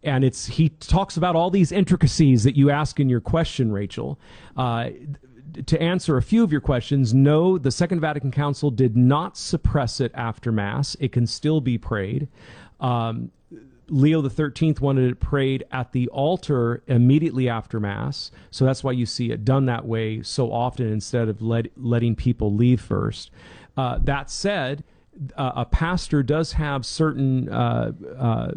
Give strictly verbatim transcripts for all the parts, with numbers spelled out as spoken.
and it's he talks about all these intricacies that you ask in your question, Rachel. Uh, to answer a few of your questions, no, the Second Vatican Council did not suppress it after Mass. It can still be prayed. Um, Leo the thirteenth wanted it prayed at the altar immediately after Mass, so that's why you see it done that way so often instead of let, letting people leave first. Uh, that said, uh, a pastor does have certain uh, uh,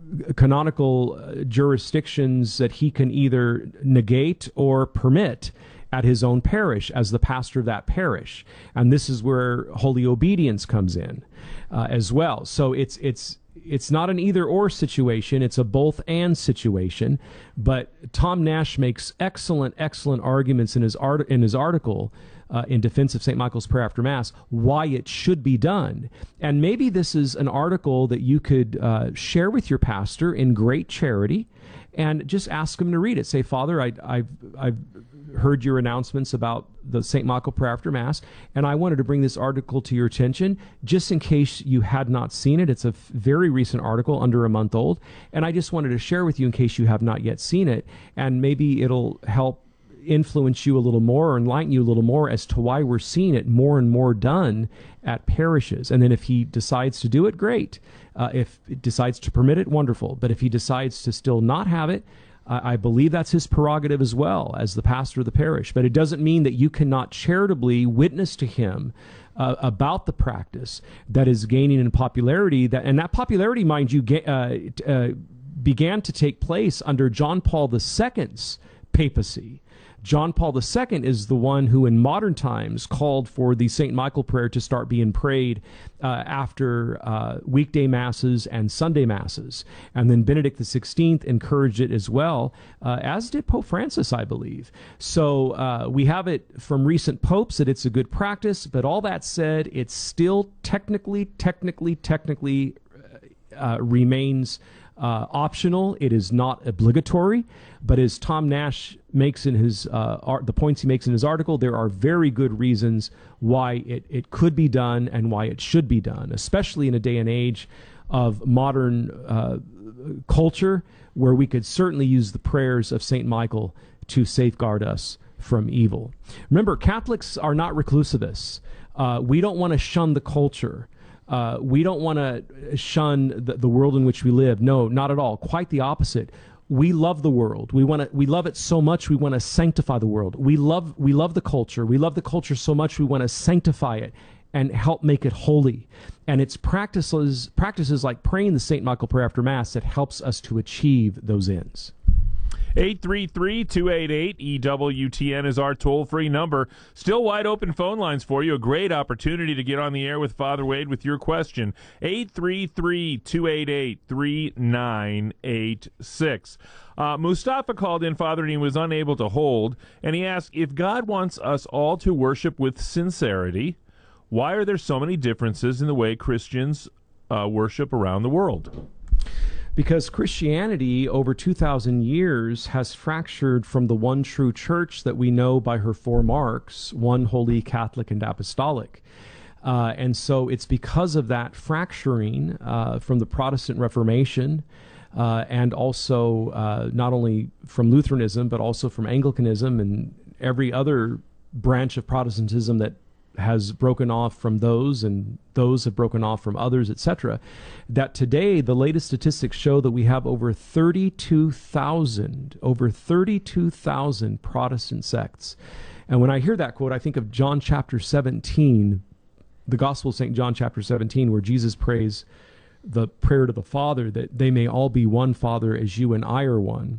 canonical jurisdictions that he can either negate or permit at his own parish as the pastor of that parish, and this is where holy obedience comes in uh, as well. So it's it's it's not an either-or situation, it's a both-and situation, but Tom Nash makes excellent, excellent arguments in his art in his article uh, in defense of Saint Michael's Prayer After Mass, why it should be done. And maybe this is an article that you could uh, share with your pastor in great charity, and just ask him to read it. Say, Father, I, I've, I've heard your announcements about the Saint Michael Prayer After Mass, and I wanted to bring this article to your attention just in case you had not seen it. It's a f- very recent article, under a month old, and I just wanted to share with you in case you have not yet seen it, and maybe it'll help influence you a little more or enlighten you a little more as to why we're seeing it more and more done at parishes. And then if he decides to do it, great. Uh, if it decides to permit it, wonderful. But if he decides to still not have it, uh, I believe that's his prerogative as well as the pastor of the parish. But it doesn't mean that you cannot charitably witness to him uh, about the practice that is gaining in popularity. That and that popularity, mind you, ga- uh, uh, began to take place under John Paul the Second's papacy. John Paul the Second is the one who in modern times called for the Saint Michael prayer to start being prayed uh, after uh, weekday masses and Sunday masses. And then Benedict the Sixteenth encouraged it as well, uh, as did Pope Francis, I believe. So uh, we have it from recent popes that it's a good practice, but all that said, it still technically, technically, technically uh, remains Uh, optional. It is not obligatory, but as Tom Nash makes in his uh, art, the points he makes in his article, there are very good reasons why it, it could be done and why it should be done, especially in a day and age of modern uh, culture where we could certainly use the prayers of Saint Michael to safeguard us from evil. Remember, Catholics are not reclusivists. Uh, we don't want to shun the culture. Uh, we don't want to shun the, the world in which we live. No, not at all. Quite the opposite. We love the world. We want to. We love it so much. We want to sanctify the world. We love. We love the culture. We love the culture so much. We want to sanctify it and help make it holy. And it's practices practices like praying the Saint Michael Prayer After Mass that helps us to achieve those ends. eight three three, two eight eight, E W T N is our toll-free number. Still wide open phone lines for you. A great opportunity to get on the air with Father Wade with your question. eight three three, two eight eight, three nine eight six. Uh, Mustafa called in, Father, and he was unable to hold. And he asked, if God wants us all to worship with sincerity, why are there so many differences in the way Christians uh, worship around the world? Because Christianity, over two thousand years, has fractured from the one true church that we know by her four marks, one holy, Catholic, and apostolic. Uh, and so it's because of that fracturing uh, from the Protestant Reformation uh, and also uh, not only from Lutheranism, but also from Anglicanism and every other branch of Protestantism that has broken off from those, and those have broken off from others, et cetera, that today the latest statistics show that we have over thirty-two thousand, over thirty-two thousand Protestant sects. And when I hear that quote, I think of John chapter seventeen, the Gospel of Saint John chapter seventeen, where Jesus prays the prayer to the Father that they may all be one, Father, as you and I are one.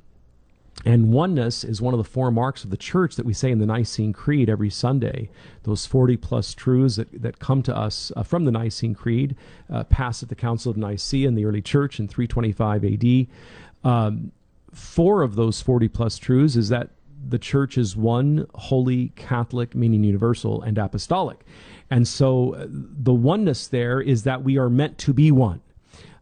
And oneness is one of the four marks of the church that we say in the Nicene Creed every Sunday. Those forty plus truths that, that come to us uh, from the Nicene Creed, uh, passed at the Council of Nicaea in the early church in three twenty-five A D. Um, four of those forty plus truths is that the church is one, holy, Catholic, meaning universal, and apostolic. And so uh, the oneness there is that we are meant to be one.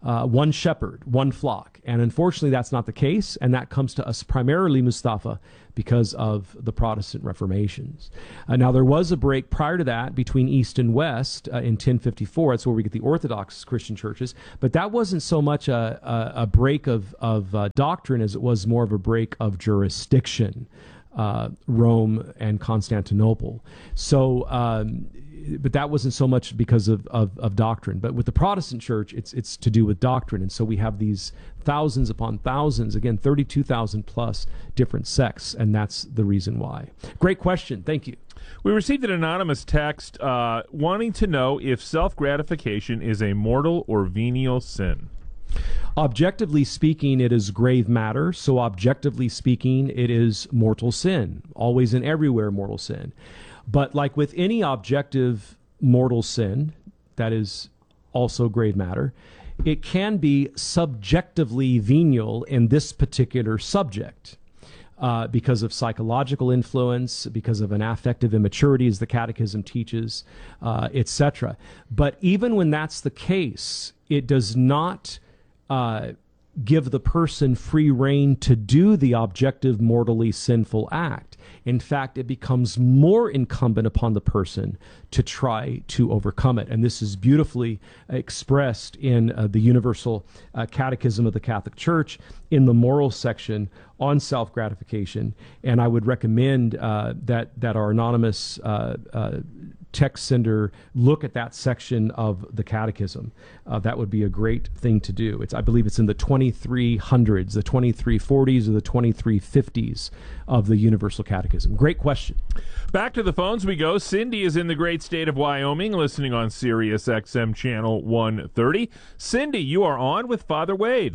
uh, one shepherd, one flock. And unfortunately, that's not the case. And that comes to us primarily, Mustafa, because of the Protestant Reformations. Uh, now, there was a break prior to that between East and West uh, in ten fifty-four. That's where we get the Orthodox Christian churches. But that wasn't so much a, a, a break of, of uh, doctrine as it was more of a break of jurisdiction, uh, Rome and Constantinople. So, um, but that wasn't so much because of, of, of doctrine. But with the Protestant church, it's it's to do with doctrine. And so we have these thousands upon thousands, again, thirty-two thousand plus different sects, and that's the reason why. Great question. Thank you. We received an anonymous text uh, wanting to know if self-gratification is a mortal or venial sin. Objectively speaking, it is grave matter. So objectively speaking, it is mortal sin. Always and everywhere mortal sin. But like with any objective mortal sin, that is also grave matter, it can be subjectively venial in this particular subject uh, because of psychological influence, because of an affective immaturity, as the Catechism teaches, uh, et cetera. But even when that's the case, it does not uh, give the person free rein to do the objective mortally sinful act. In fact, it becomes more incumbent upon the person to try to overcome it. And this is beautifully expressed in uh, the Universal uh, Catechism of the Catholic Church in the moral section on self-gratification. And I would recommend uh, that, that our anonymous uh, uh, text sender look at that section of the Catechism. Uh, that would be a great thing to do. It's, I believe it's in the twenty-three hundreds, the twenty-three forties, or the twenty-three fifties of the Universal Catechism. Great question. Back to the phones we go. Cindy is in the great state of Wyoming, listening on Sirius X M channel one thirty. Cindy, you are on with Father Wade.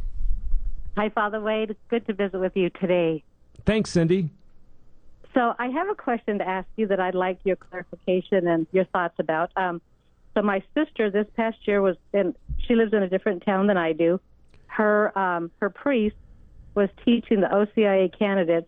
Hi, Father Wade. It's good to visit with you today. Thanks, Cindy. So I have a question to ask you that I'd like your clarification and your thoughts about. Um, so my sister this past year was in, she lives in a different town than I do. Her, um, her priest was teaching the O C I A candidates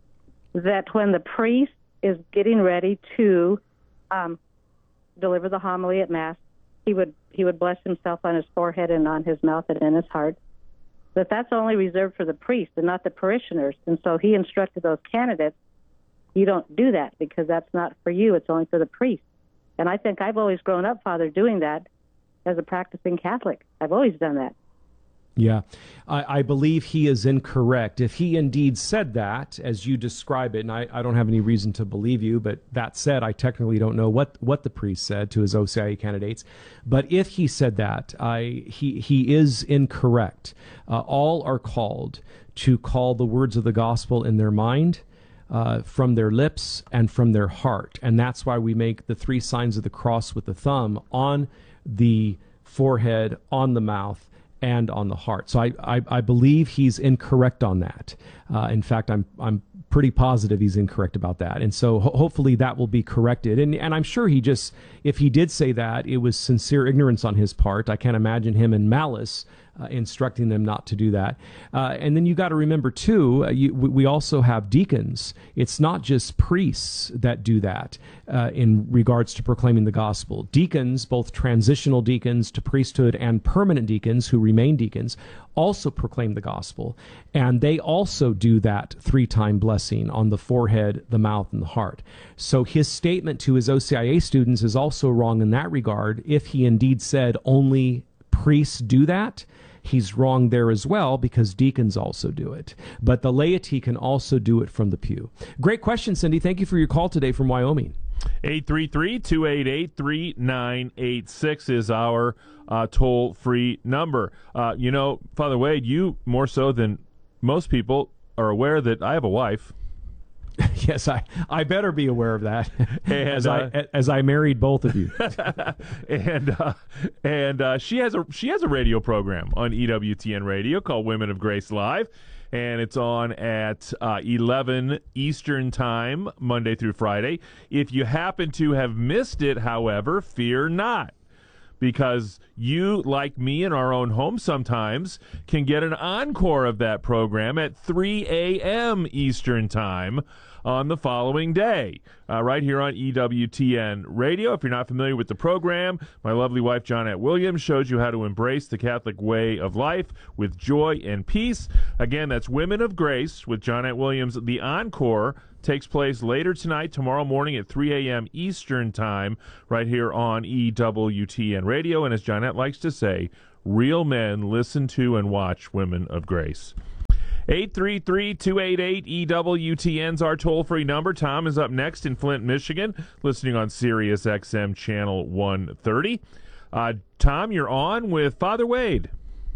that when the priest is getting ready to um, deliver the homily at Mass, he would, he would bless himself on his forehead and on his mouth and in his heart. But that's only reserved for the priest and not the parishioners. And so he instructed those candidates, you don't do that because that's not for you. It's only for the priest. And I think I've always grown up, Father, doing that as a practicing Catholic. I've always done that. Yeah, I, I believe he is incorrect. If he indeed said that, as you describe it, and I, I don't have any reason to believe you, but that said, I technically don't know what, what the priest said to his O C I A candidates. But if he said that, I, he, he is incorrect. Uh, all are called to call the words of the gospel in their mind, Uh, from their lips and from their heart. And that's why we make the three signs of the cross with the thumb on the forehead, on the mouth, and on the heart. So I, I, I believe he's incorrect on that. Uh, in fact, I'm I'm pretty positive he's incorrect about that. And so ho- hopefully that will be corrected. And and I'm sure he just, if he did say that, it was sincere ignorance on his part. I can't imagine him in malice Uh, instructing them not to do that. Uh, and then you got to remember, too, uh, you, we also have deacons. It's not just priests that do that uh, in regards to proclaiming the gospel. Deacons, both transitional deacons to priesthood and permanent deacons who remain deacons, also proclaim the gospel. And they also do that three-time blessing on the forehead, the mouth, and the heart. So his statement to his O C I A students is also wrong in that regard. If he indeed said only priests do that, he's wrong there as well, because deacons also do it. But the laity can also do it from the pew. Great question, Cindy. Thank you for your call today from Wyoming. eight three three, two eight eight, three nine eight six is our uh, toll-free number. Uh, you know, Father Wade, you, more so than most people, are aware that I have a wife. Yes, I, I better be aware of that, and, as uh, I as I married both of you. and uh, and uh, she has a she has a radio program on E W T N Radio called Women of Grace Live, and it's on at uh, eleven Eastern Time, Monday through Friday. If you happen to have missed it, however, fear not, because you, like me in our own home sometimes, can get an encore of that program at three a.m. Eastern Time on the following day, uh, right here on E W T N Radio. If you're not familiar with the program, my lovely wife, Johnette Williams, shows you how to embrace the Catholic way of life with joy and peace. Again, that's Women of Grace with Johnette Williams. The encore takes place later tonight, tomorrow morning at three a.m. Eastern Time, right here on E W T N Radio. And as Johnette likes to say, real men listen to and watch Women of Grace. eight three three, two eight eight, E W T N's our toll-free number. Tom is up next in Flint, Michigan, listening on Sirius X M Channel one thirty. Uh, Tom, you're on with Father Wade.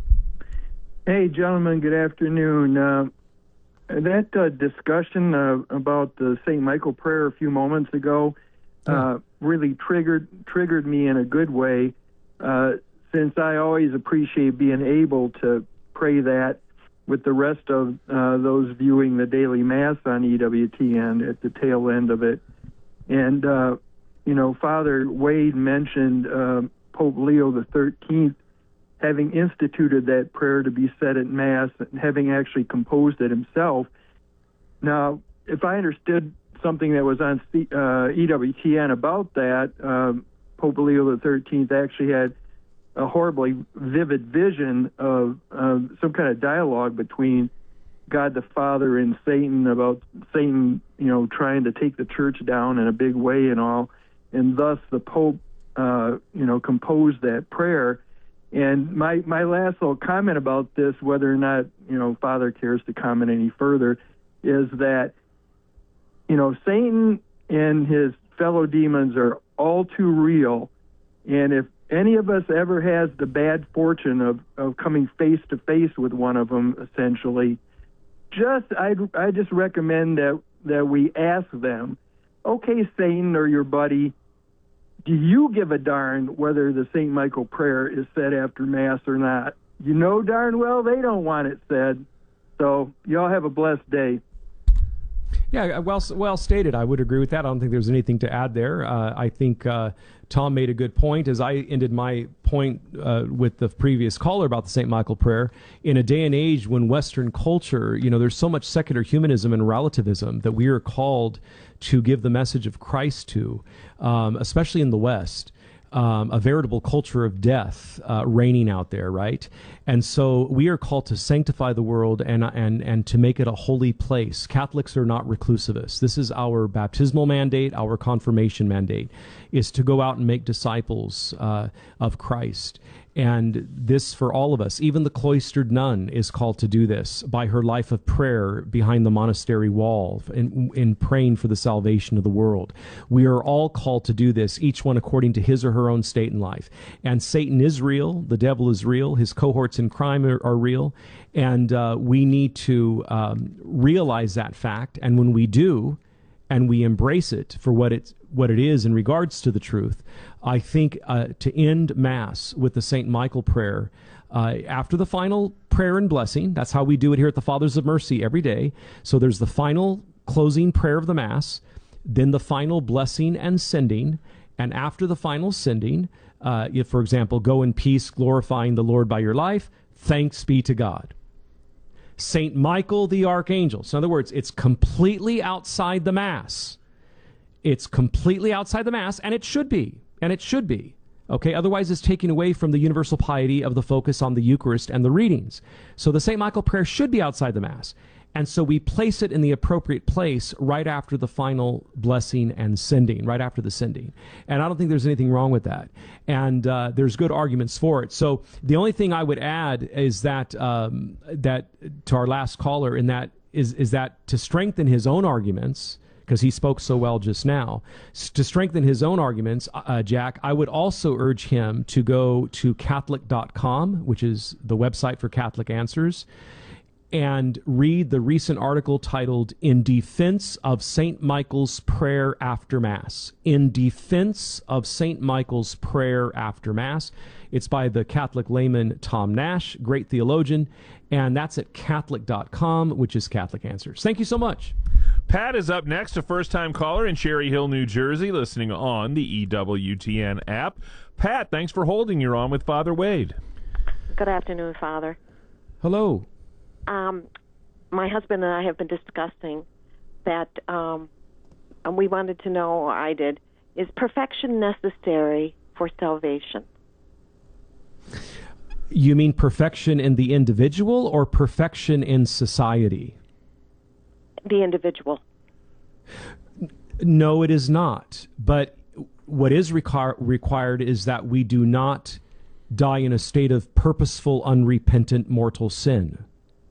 Hey, gentlemen, good afternoon. Uh, that uh, discussion uh, about the Saint Michael prayer a few moments ago uh, really triggered triggered me in a good way, uh, since I always appreciate being able to pray that with the rest of uh, those viewing the daily Mass on E W T N at the tail end of it. And, uh, you know, Father Wade mentioned uh, Pope Leo the thirteenth having instituted that prayer to be said at Mass and having actually composed it himself. Now, if I understood something that was on C- uh, E W T N about that, um, Pope Leo the thirteenth actually had a horribly vivid vision of uh, some kind of dialogue between God the Father and Satan about Satan, you know, trying to take the church down in a big way and all. And thus the Pope, uh, you know, composed that prayer. And my, my last little comment about this, whether or not, you know, Father cares to comment any further, is that, you know, Satan and his fellow demons are all too real. And if any of us ever has the bad fortune of, of coming face to face with one of them, essentially, just I I just recommend that that we ask them, okay, Satan or your buddy, do you give a darn whether the Saint Michael prayer is said after Mass or not? You know darn well they don't want it said. So y'all have a blessed day. Yeah, well, well stated. I would agree with that. I don't think there's anything to add there. Uh, I think uh, Tom made a good point. As I ended my point uh, with the previous caller about the Saint Michael prayer, in a day and age when Western culture, you know, there's so much secular humanism and relativism that we are called to give the message of Christ to, um, especially in the West. Um, a veritable culture of death uh, reigning out there, right? And so we are called to sanctify the world and and and to make it a holy place. Catholics are not reclusivists. This is our baptismal mandate, our confirmation mandate, is to go out and make disciples uh, of Christ. And this for all of us, even the cloistered nun is called to do this by her life of prayer behind the monastery wall in, in praying for the salvation of the world. We are all called to do this, each one according to his or her own state in life. And Satan is real, the devil is real, his cohorts in crime are, are real, and uh, we need to um, realize that fact. And when we do, and we embrace it for what it's what it is in regards to the truth, I think uh, to end Mass with the Saint Michael prayer uh, after the final prayer and blessing. That's how we do it here at the Fathers of Mercy every day. So there's the final closing prayer of the Mass, then the final blessing and sending, and after the final sending, uh, if, for example, go in peace, glorifying the Lord by your life, thanks be to God. Saint Michael the Archangel. So in other words, it's completely outside the Mass. It's completely outside the Mass, and it should be, and it should be. Okay, otherwise it's taking away from the universal piety of the focus on the Eucharist and the readings. So the Saint Michael prayer should be outside the Mass. And so we place it in the appropriate place right after the final blessing and sending, right after the sending. And I don't think there's anything wrong with that. And uh, there's good arguments for it. So the only thing I would add is that, um, that to our last caller, in that is, is that to strengthen his own arguments, because he spoke so well just now, to strengthen his own arguments, uh, Jack, I would also urge him to go to Catholic dot com, which is the website for Catholic Answers, and read the recent article titled In Defense of Saint Michael's Prayer After Mass. In Defense of Saint Michael's Prayer After Mass. It's by the Catholic layman Tom Nash, great theologian, and that's at Catholic dot com, which is Catholic Answers. Thank you so much. Pat is up next, a first-time caller in Cherry Hill, New Jersey, listening on the E W T N app. Pat, thanks for holding. You're on with Father Wade. Good afternoon, Father. Hello. Um, my husband and I have been discussing that, um, and we wanted to know, or I did, is perfection necessary for salvation? You mean perfection in the individual or perfection in society? The individual. No, it is not. But what is requir- required is that we do not die in a state of purposeful, unrepentant mortal sin.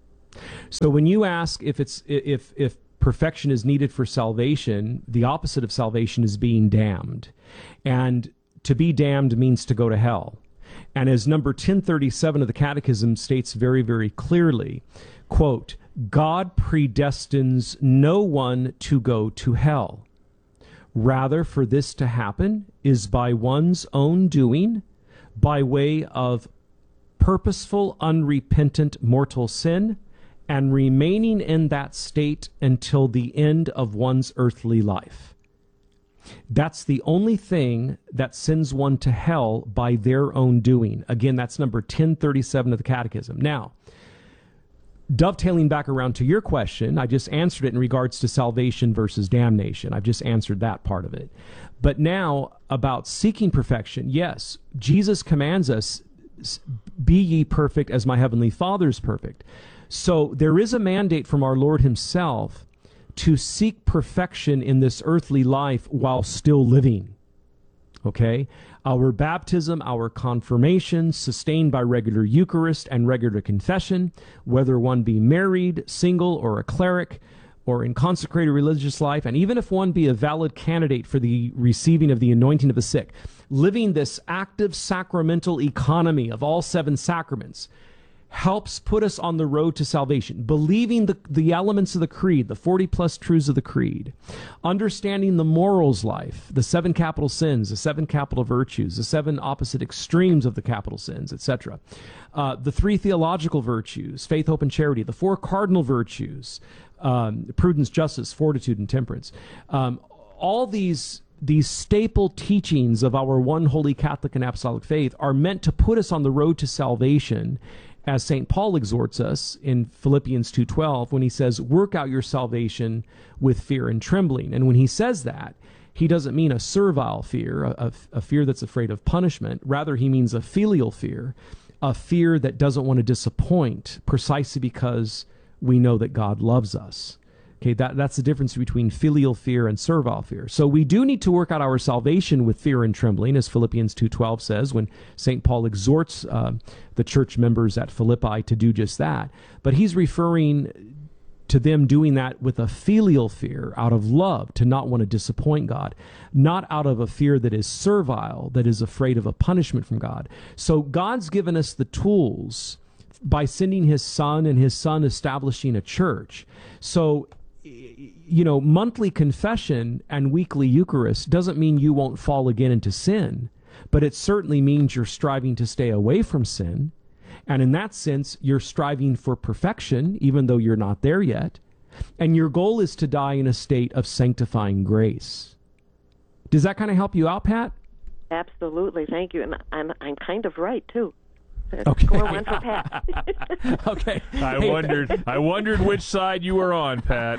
So when you ask if it's if if perfection is needed for salvation, the opposite of salvation is being damned. And to be damned means to go to hell. And as number ten thirty-seven of the Catechism states very, very clearly, quote, God predestines no one to go to hell. Rather, for this to happen is by one's own doing, by way of purposeful, unrepentant mortal sin, and remaining in that state until the end of one's earthly life. That's the only thing that sends one to hell by their own doing. Again, that's number ten thirty-seven of the Catechism. Now, dovetailing back around to your question, I just answered it in regards to salvation versus damnation. I've just answered that part of it. But now, about seeking perfection, yes, Jesus commands us, be ye perfect as my heavenly Father is perfect. So there is a mandate from our Lord himself to seek perfection in this earthly life while still living. Okay? Our baptism, our confirmation, sustained by regular Eucharist and regular confession, whether one be married, single, or a cleric, or in consecrated religious life, and even if one be a valid candidate for the receiving of the anointing of the sick, living this active sacramental economy of all seven sacraments helps put us on the road to salvation. Believing the, the elements of the creed, the forty plus truths of the creed, understanding the morals life, the seven capital sins, the seven capital virtues, the seven opposite extremes of the capital sins, et cetera. Uh, the three theological virtues, faith, hope, and charity, the four cardinal virtues, um, prudence, justice, fortitude, and temperance. Um, all these These staple teachings of our one holy Catholic and apostolic faith are meant to put us on the road to salvation, as Saint Paul exhorts us in Philippians two twelve when he says, work out your salvation with fear and trembling. And when he says that, he doesn't mean a servile fear, a, a fear that's afraid of punishment. Rather, he means a filial fear, a fear that doesn't want to disappoint, precisely because we know that God loves us. Okay, that, that's the difference between filial fear and servile fear. So we do need to work out our salvation with fear and trembling, as Philippians two twelve says, when Saint Paul exhorts uh, the church members at Philippi to do just that. But he's referring to them doing that with a filial fear, out of love, to not want to disappoint God, not out of a fear that is servile, that is afraid of a punishment from God. So God's given us the tools by sending his Son and his Son establishing a church. So, you know, monthly confession and weekly Eucharist doesn't mean you won't fall again into sin, but it certainly means you're striving to stay away from sin. And in that sense, you're striving for perfection, even though you're not there yet. And your goal is to die in a state of sanctifying grace. Does that kind of help you out, Pat? Absolutely. Thank you. And I'm, I'm kind of right, too. Okay. Score one for Pat. Okay. I Hey. wondered. I wondered which side you were on, Pat.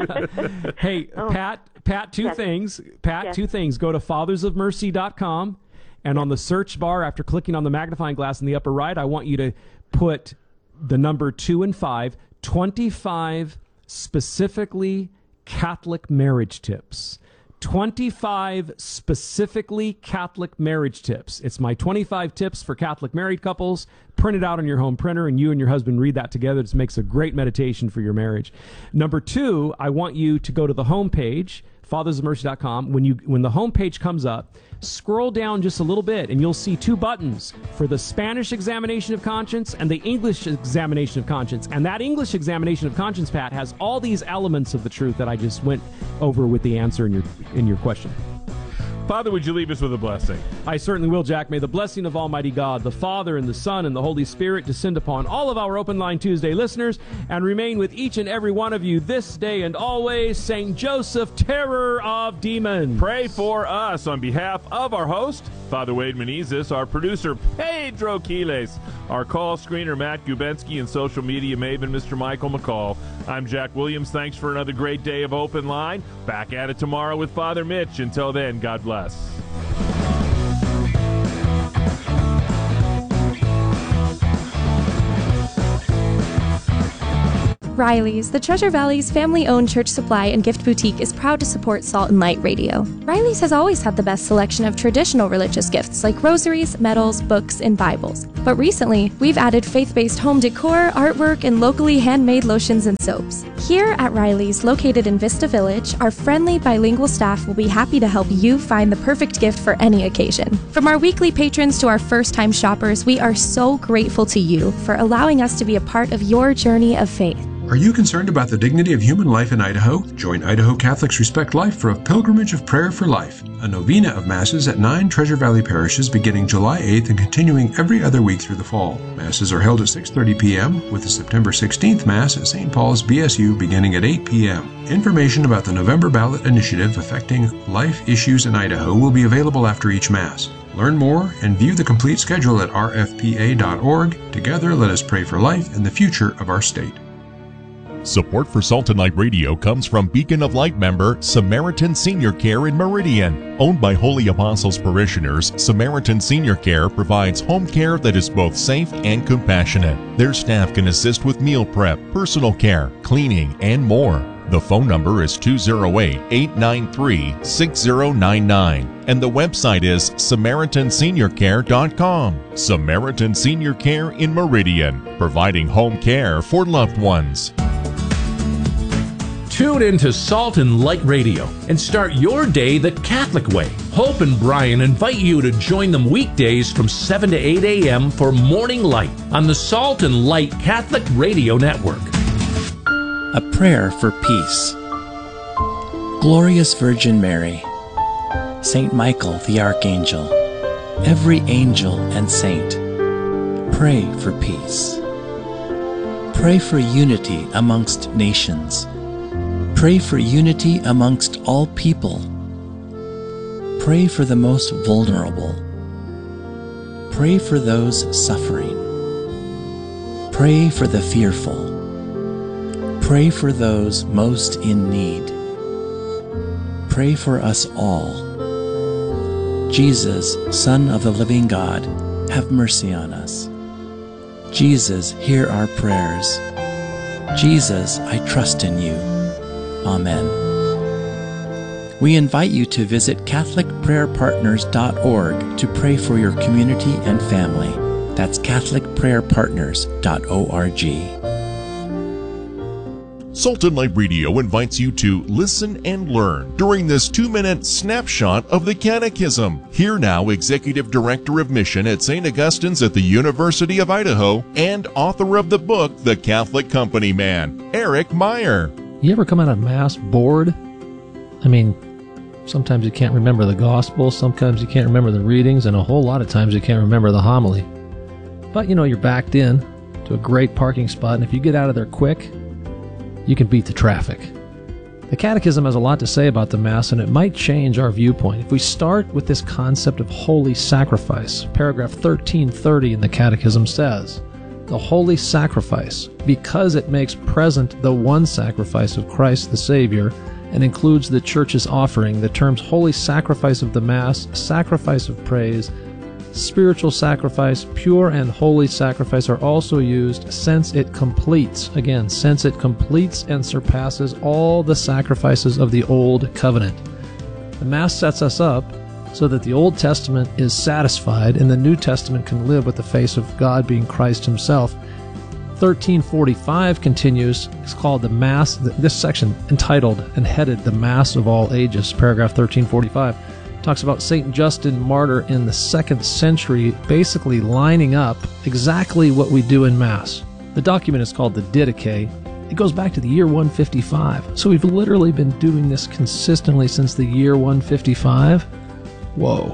Hey, Oh. Pat. Pat. Two Yes. things. Pat. Yes. Two things. Go to fathers of mercy dot com, and on the search bar, after clicking on the magnifying glass in the upper right, I want you to put the number two and five, twenty-five specifically Catholic marriage tips. twenty-five specifically Catholic marriage tips. It's my twenty-five tips for Catholic married couples. Print it out on your home printer, and you and your husband read that together. It makes a great meditation for your marriage. Number two, I want you to go to the homepage, fathers of mercy dot com. When you when the homepage comes up, scroll down just a little bit, and you'll see two buttons for the Spanish examination of conscience and the English examination of conscience. And that English examination of conscience, Pat, has all these elements of the truth that I just went over with the answer in your in your question. Father, would you leave us with a blessing? I certainly will, Jack. May the blessing of Almighty God, the Father and the Son and the Holy Spirit descend upon all of our Open Line Tuesday listeners and remain with each and every one of you this day and always. Saint Joseph, terror of demons. Pray for us on behalf of our host, Father Wade Menezes, our producer, Pedro Quiles, our call screener, Matt Gubensky, and social media maven, Mister Michael McCall. I'm Jack Williams. Thanks for another great day of Open Line. Back at it tomorrow with Father Mitch. Until then, God bless. Riley's, the Treasure Valley's family-owned church supply and gift boutique, is proud to support Salt and Light Radio. Riley's has always had the best selection of traditional religious gifts like rosaries, medals, books, and Bibles. But recently, we've added faith-based home decor, artwork, and locally handmade lotions and soaps. Here at Riley's, located in Vista Village, our friendly bilingual staff will be happy to help you find the perfect gift for any occasion. From our weekly patrons to our first-time shoppers, we are so grateful to you for allowing us to be a part of your journey of faith. Are you concerned about the dignity of human life in Idaho? Join Idaho Catholics Respect Life for a Pilgrimage of Prayer for Life, a novena of Masses at nine Treasure Valley parishes beginning July eighth and continuing every other week through the fall. Masses are held at six thirty p.m., with the September sixteenth Mass at Saint Paul's B S U beginning at eight p.m. Information about the November ballot initiative affecting life issues in Idaho will be available after each Mass. Learn more and view the complete schedule at r f p a dot org. Together, let us pray for life and the future of our state. Support for Salt and Light Radio comes from Beacon of Light member Samaritan Senior Care in Meridian. Owned by Holy Apostles parishioners, Samaritan Senior Care provides home care that is both safe and compassionate. Their staff can assist with meal prep, personal care, cleaning, and more. The phone number is two oh eight, eight nine three, six oh nine nine, and the website is samaritan senior care dot com. Samaritan Senior Care in Meridian, providing home care for loved ones. Tune into Salt and Light Radio and start your day the Catholic way. Hope and Brian invite you to join them weekdays from seven to eight a.m. for Morning Light on the Salt and Light Catholic Radio Network. A prayer for peace. Glorious Virgin Mary, Saint Michael the Archangel, every angel and saint, pray for peace. Pray for unity amongst nations. Pray for unity amongst all people. Pray for the most vulnerable. Pray for those suffering. Pray for the fearful. Pray for those most in need. Pray for us all. Jesus, Son of the living God, have mercy on us. Jesus, hear our prayers. Jesus, I trust in you. Amen. We invite you to visit catholic prayer partners dot org to pray for your community and family. That's catholic prayer partners dot org. Salt and Light Radio invites you to listen and learn during this two-minute snapshot of the Catechism. Here now, Executive Director of Mission at Saint Augustine's at the University of Idaho and author of the book, The Catholic Company Man, Eric Meyer. You ever come out of Mass bored? I mean, sometimes you can't remember the Gospel, sometimes you can't remember the readings, and a whole lot of times you can't remember the homily. But, you know, you're backed in to a great parking spot, and if you get out of there quick, you can beat the traffic. The Catechism has a lot to say about the Mass, and it might change our viewpoint. If we start with this concept of holy sacrifice, paragraph thirteen thirty in the Catechism says, the holy sacrifice, because it makes present the one sacrifice of Christ the Savior and includes the Church's offering, the terms holy sacrifice of the Mass, sacrifice of praise, spiritual sacrifice, pure and holy sacrifice are also used since it completes, again, since it completes and surpasses all the sacrifices of the Old Covenant. The Mass sets us up so that the Old Testament is satisfied and the New Testament can live with the face of God being Christ himself. thirteen forty-five continues, it's called the Mass, this section entitled and headed The Mass of All Ages, paragraph thirteen forty-five, talks about Saint Justin Martyr in the second century basically lining up exactly what we do in Mass. The document is called the Didache. It goes back to the year one fifty-five. So we've literally been doing this consistently since the year one fifty-five. Whoa.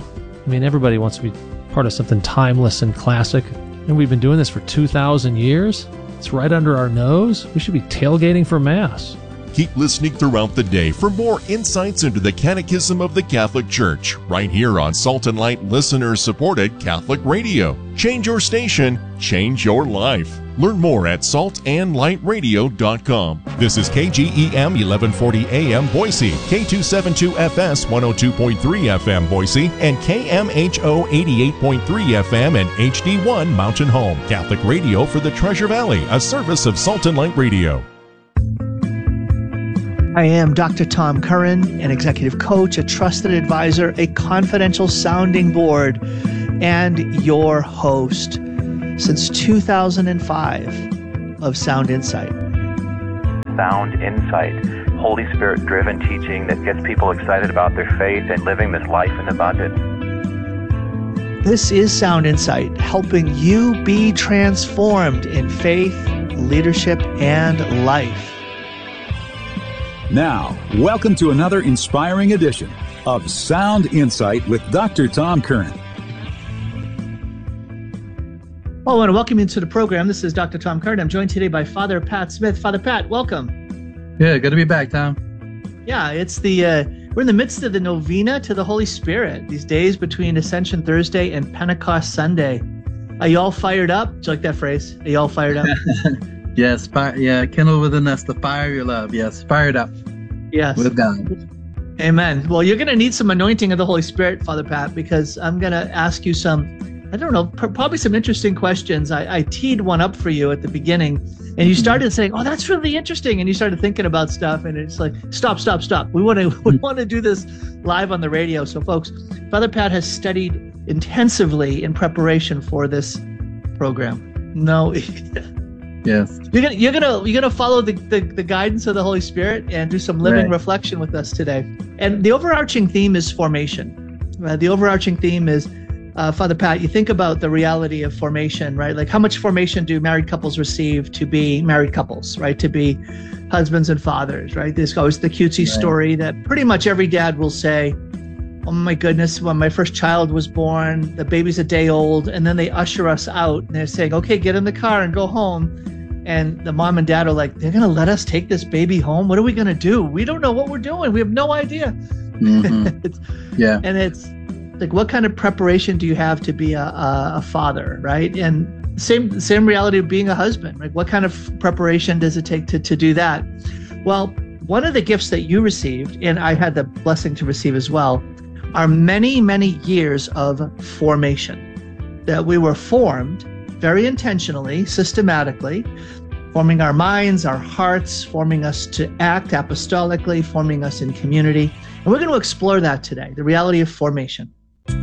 I mean, everybody wants to be part of something timeless and classic. And we've been doing this for two thousand years. It's right under our nose. We should be tailgating for Mass. Keep listening throughout the day for more insights into the Catechism of the Catholic Church, right here on Salt and Light listener-supported Catholic Radio. Change your station, change your life. Learn more at salt and light radio dot com. This is K G E M eleven forty A M Boise, K two seventy-two F S one oh two point three F M Boise, and K M H O eighty-eight point three F M and H D one Mountain Home. Catholic Radio for the Treasure Valley, a service of Salt and Light Radio. I am Doctor Tom Curran, an executive coach, a trusted advisor, a confidential sounding board, and your host since two thousand five of Sound Insight. Sound Insight, Holy Spirit-driven teaching that gets people excited about their faith and living this life in abundance. This is Sound Insight, helping you be transformed in faith, leadership, and life. Now, welcome to another inspiring edition of Sound Insight with Doctor Tom Curran. Well, I want to welcome you to the program. This is Doctor Tom Curran. I'm joined today by Father Pat Smith. Father Pat, welcome. Yeah, good to be back, Tom. Yeah, it's the uh, we're in the midst of the novena to the Holy Spirit. These days between Ascension Thursday and Pentecost Sunday. Are you all fired up? Do you like that phrase? Are you all fired up? Yes, fire, yeah, kindle within us the fire of your love. Yes, fired up. Yes. With God. Amen. Well, you're going to need some anointing of the Holy Spirit, Father Pat, because I'm going to ask you some, I don't know, pr- probably some interesting questions. I, I teed one up for you at the beginning, and you started saying, "Oh, that's really interesting," and you started thinking about stuff, and it's like, "Stop, stop, stop! We want to, we want to do this live on the radio." So, folks, Father Pat has studied intensively in preparation for this program. No. Yes. You're gonna you're gonna you're gonna follow the, the, the guidance of the Holy Spirit and do some living right. reflection with us today. And the overarching theme is formation. Uh, the overarching theme is, uh, Father Pat, you think about the reality of formation, right? Like how much formation do married couples receive to be married couples, right? To be husbands and fathers, right? There's always the cutesy right. story that pretty much every dad will say, "Oh my goodness, when my first child was born, the baby's a day old," and then they usher us out and they're saying, "Okay, get in the car and go home." And the mom and dad are like, "They're going to let us take this baby home? What are we going to do? We don't know what we're doing. We have no idea." Mm-hmm. Yeah. And it's like, what kind of preparation do you have to be a, a, a father, right? And same same reality of being a husband. Like, what kind of preparation does it take to, to do that? Well, one of the gifts that you received, and I had the blessing to receive as well, are many, many years of formation. That we were formed very intentionally, systematically, forming our minds, our hearts, forming us to act apostolically, forming us in community. And we're going to explore that today, the reality of formation.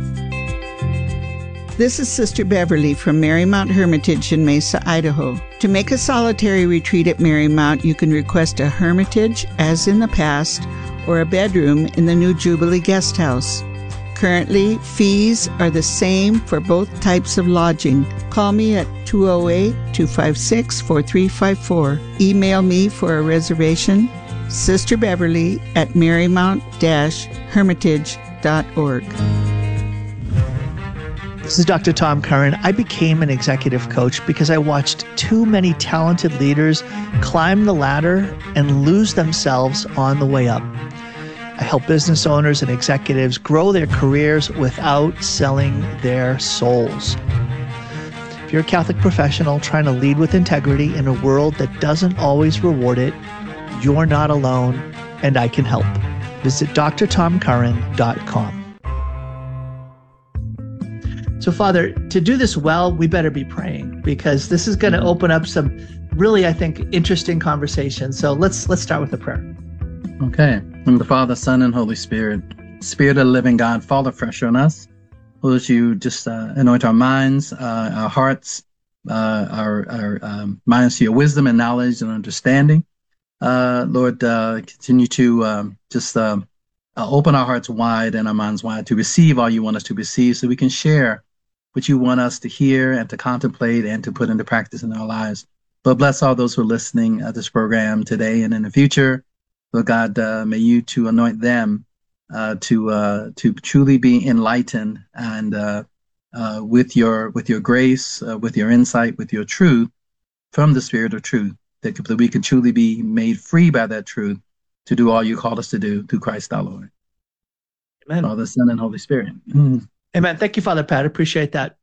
This is Sister Beverly from Marymount Hermitage in Mesa, Idaho. To make a solitary retreat at Marymount, you can request a hermitage, as in the past, or a bedroom in the new Jubilee Guest House. Currently, fees are the same for both types of lodging. Call me at two oh eight, two five six, four three five four. Email me for a reservation, Sister Beverly at marymount dash hermitage dot org. This is Doctor Tom Curran. I became an executive coach because I watched too many talented leaders climb the ladder and lose themselves on the way up. I help business owners and executives grow their careers without selling their souls. If you're a Catholic professional trying to lead with integrity in a world that doesn't always reward it, you're not alone, and I can help. Visit d r tom curran dot com. So, Father, to do this well, we better be praying, because this is going to open up some really, I think, interesting conversations. So let's let's start with a prayer. Okay. In the Father, Son, and Holy Spirit, Spirit of the living God, fall afresh on us. Lord, you just uh, anoint our minds, uh, our hearts, uh, our, our um, minds to your wisdom and knowledge and understanding. Uh, Lord, uh, continue to um, just uh, uh, open our hearts wide and our minds wide to receive all you want us to receive, so we can share what you want us to hear and to contemplate and to put into practice in our lives. Lord, bless all those who are listening at this program today and in the future. Lord God, uh, may you to anoint them uh, to uh, to truly be enlightened and uh, uh, with your with your grace, uh, with your insight, with your truth from the Spirit of truth, that, that we can truly be made free by that truth to do all you called us to do through Christ our Lord. Amen. Father, Son, and Holy Spirit. Mm. Amen. Thank you, Father Pat. Appreciate that.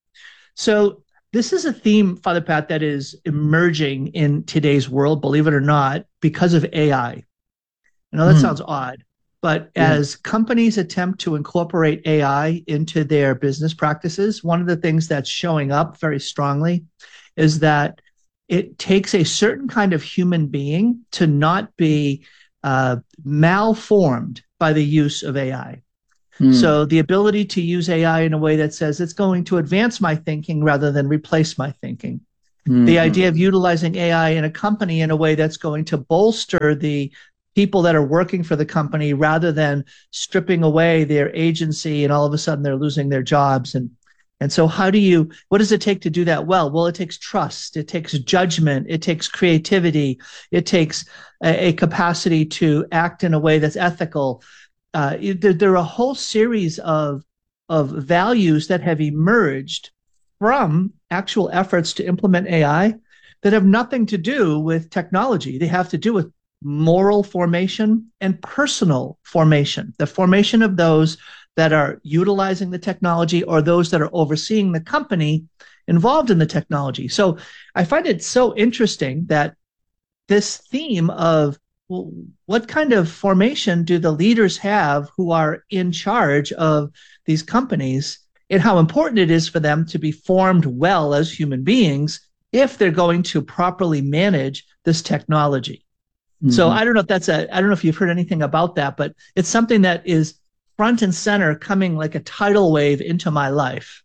So this is a theme, Father Pat, that is emerging in today's world, believe it or not, because of A I. I know that mm. sounds odd, but yeah. as companies attempt to incorporate A I into their business practices, one of the things that's showing up very strongly is that it takes a certain kind of human being to not be uh, malformed by the use of A I. Mm. So the ability to use A I in a way that says it's going to advance my thinking rather than replace my thinking. Mm-hmm. The idea of utilizing A I in a company in a way that's going to bolster the people that are working for the company rather than stripping away their agency and all of a sudden they're losing their jobs. And, and so how do you, what does it take to do that well? Well, it takes trust. It takes judgment. It takes creativity. It takes a, a capacity to act in a way that's ethical. Uh, there, there are a whole series of, of values that have emerged from actual efforts to implement A I that have nothing to do with technology. They have to do with moral formation and personal formation, the formation of those that are utilizing the technology or those that are overseeing the company involved in the technology. So I find it so interesting that this theme of, well, what kind of formation do the leaders have who are in charge of these companies, and how important it is for them to be formed well as human beings if they're going to properly manage this technology. Mm-hmm. So I don't know if that's a, I don't know if you've heard anything about that, but it's something that is front and center coming like a tidal wave into my life.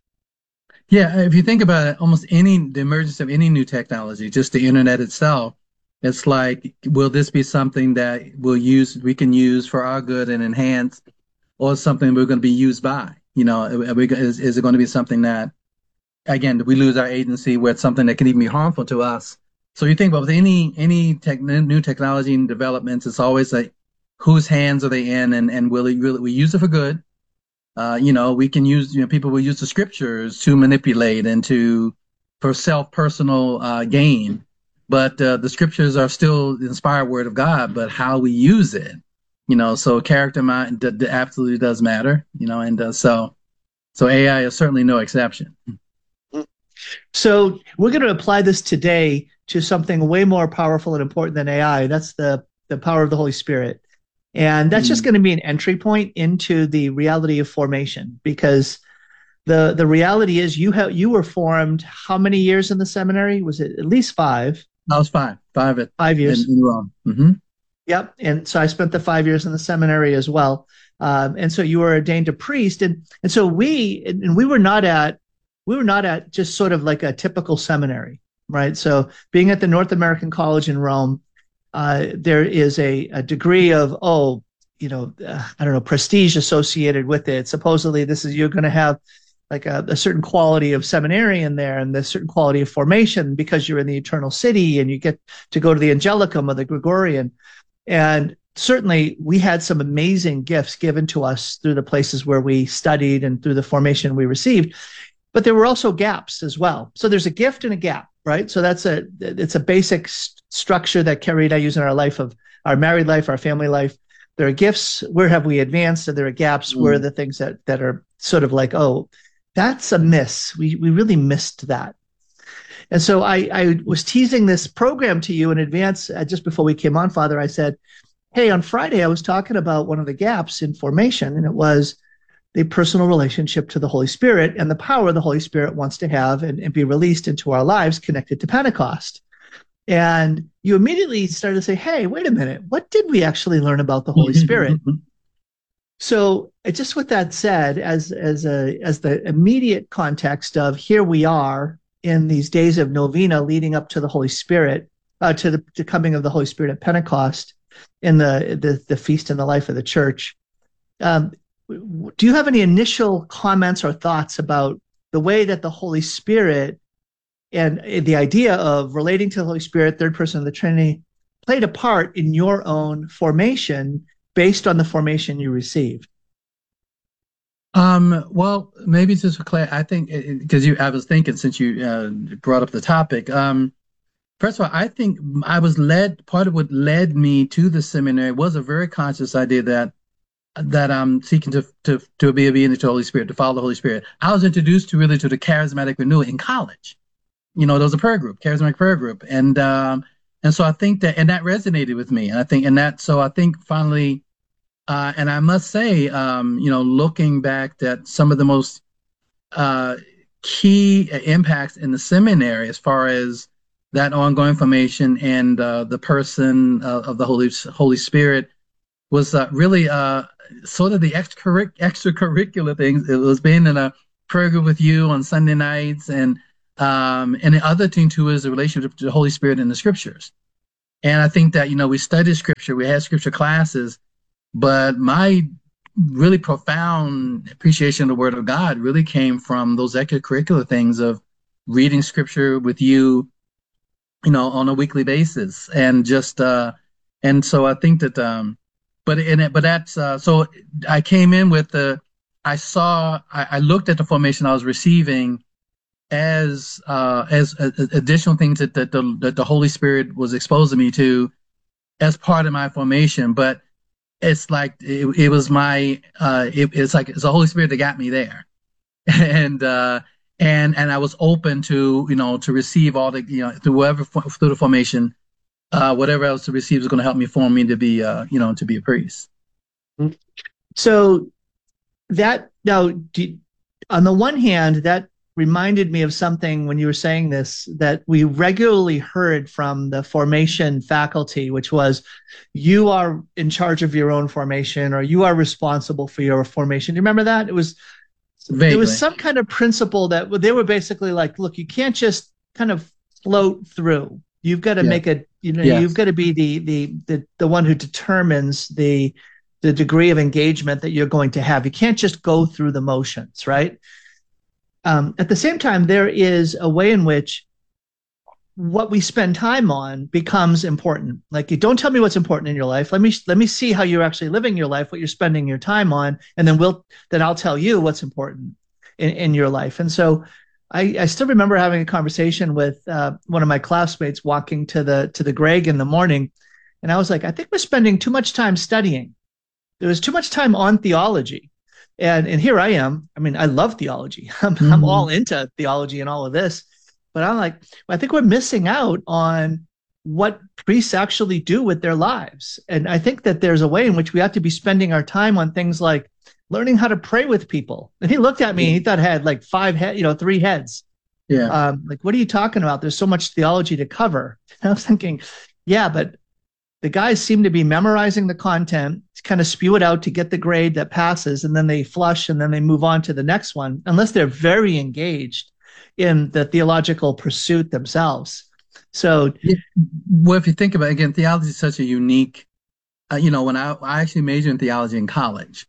Yeah, if you think about it, almost any, the emergence of any new technology, just the internet itself, it's like, will this be something that we'll use, we can use for our good and enhance, or something we're going to be used by? You know, are we, is, is it going to be something that, again, we lose our agency where it's something that can even be harmful to us? So you think about with any any tech, new technology and developments, it's always like, whose hands are they in, and and will it really, we use it for good? Uh, you know, we can use, you know, people will use the scriptures to manipulate and to for self personal uh, gain. But uh, the scriptures are still the inspired word of God, but how we use it, you know, so character mind d- d- absolutely does matter, you know, and uh, so so A I is certainly no exception. So we're going to apply this today to something way more powerful and important than A I. That's the, the power of the Holy Spirit. And that's mm. just going to be an entry point into the reality of formation, because the the reality is you have you were formed how many years in the seminary? Was it at least five? I was five. Five at five years. In, in Rome. Mm-hmm. Yep. And so I spent the five years in the seminary as well. Um, and so you were ordained a priest. And and so we and we were not at we were not at just sort of like a typical seminary, right? So being at the North American College in Rome, uh, there is a, a degree of, oh, you know, uh, I don't know, prestige associated with it. Supposedly this is, you're going to have like a, a certain quality of seminarian there and a certain quality of formation because you're in the Eternal City and you get to go to the Angelicum or the Gregorian. And certainly we had some amazing gifts given to us through the places where we studied and through the formation we received. But there were also gaps as well. So there's a gift and a gap, right? So that's a, it's a basic st- structure that Carrie and I use in our life, of our married life, our family life. There are gifts. Where have we advanced? And there are gaps. Mm. Where are the things that, that are sort of like, oh, that's a miss. We, we really missed that. And so I, I was teasing this program to you in advance. Uh, just before we came on, Father, I said, hey, on Friday, I was talking about one of the gaps in formation, and it was the personal relationship to the Holy Spirit and the power the Holy Spirit wants to have and, and be released into our lives connected to Pentecost. And you immediately started to say, hey, wait a minute, what did we actually learn about the Holy Spirit? So just with that said, as, as, a, as the immediate context of here we are in these days of novena leading up to the Holy Spirit, uh, to the to coming of the Holy Spirit at Pentecost, in the, the, the feast in the life of the church, um, do you have any initial comments or thoughts about the way that the Holy Spirit and the idea of relating to the Holy Spirit, third person of the Trinity, played a part in your own formation based on the formation you received? Um, well, maybe just for Claire, I think because you, I was thinking since you uh, brought up the topic. Um, first of all, I think I was led. Part of what led me to the seminary was a very conscious idea that that I'm seeking to to to be obedient to the Holy Spirit, to follow the Holy Spirit. I was introduced to really to the charismatic renewal in college. You know, there was a prayer group, charismatic prayer group, and um, and so I think that and that resonated with me, and I think and that so I think finally. Uh, and I must say, um, you know, looking back, that some of the most uh, key impacts in the seminary, as far as that ongoing formation and uh, the person uh, of the Holy Holy Spirit, was uh, really uh, sort of the extracurric- extracurricular things. It was being in a prayer group with you on Sunday nights, and um, and the other thing too is the relationship to the Holy Spirit in the Scriptures. And I think that, you know, we studied Scripture, we had Scripture classes. But my really profound appreciation of the Word of God really came from those extracurricular things of reading Scripture with you, you know, on a weekly basis, and just uh, and so I think that, um, but in it, but that's uh, so I came in with the, I saw, I, I looked at the formation I was receiving as uh, as uh, additional things that that the, that the Holy Spirit was exposing me to as part of my formation, but. It's like it, it was my uh, it, it's like it's the Holy Spirit that got me there, and uh, and and I was open to, you know, to receive all the, you know, through whatever through the formation, uh, whatever else to receive is going to help me form me to be uh, you know, to be a priest. So that now, do, on the one hand, that reminded me of something when you were saying this that we regularly heard from the formation faculty, which was, you are in charge of your own formation, or you are responsible for your formation. Do you remember that? It was Vaguely. It was some kind of principle that they were basically like, look, you can't just kind of float through. You've got to yeah. make a, you know, yes. you've got to be the, the the the one who determines the the degree of engagement that you're going to have. You can't just go through the motions, right? Um, at the same time, there is a way in which what we spend time on becomes important. Like, you don't tell me what's important in your life. Let me let me see how you're actually living your life, what you're spending your time on, and then we'll then I'll tell you what's important in, in your life. And so, I, I still remember having a conversation with uh, one of my classmates walking to the to the Greg in the morning, and I was like, I think we're spending too much time studying. There was too much time on theology. And and here I am. I mean, I love theology. I'm, mm-hmm. I'm all into theology and all of this. But I'm like, I think we're missing out on what priests actually do with their lives. And I think that there's a way in which we have to be spending our time on things like learning how to pray with people. And he looked at me and he thought I had like five head, you know, three heads. Yeah. Um, like, what are you talking about? There's so much theology to cover. And I was thinking, yeah, but the guys seem to be memorizing the content, kind of spew it out to get the grade that passes, and then they flush and then they move on to the next one, unless they're very engaged in the theological pursuit themselves. So, yeah. Well, if you think about it, again, theology is such a unique, uh, you know, when I, I actually majored in theology in college,